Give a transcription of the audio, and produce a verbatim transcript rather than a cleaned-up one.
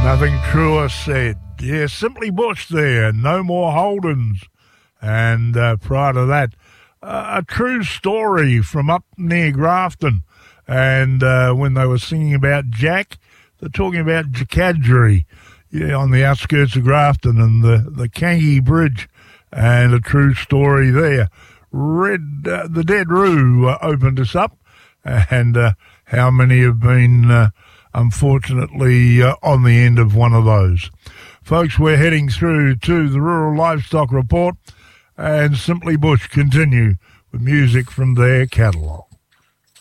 Nothing truer said. Yeah, Simply Bush there, No More Holdens. And uh, prior to that, uh, a true story from up near Grafton. And uh, when they were singing about Jack, they're talking about Jacadgery, yeah, on the outskirts of Grafton and the, the Kangi Bridge. And a true story there. Red, uh, the Dead Roo uh, opened us up. And uh, how many have been... Uh, unfortunately, uh, on the end of one of those. Folks, we're heading through to the Rural Livestock Report, and Simply Bush continue with music from their catalogue.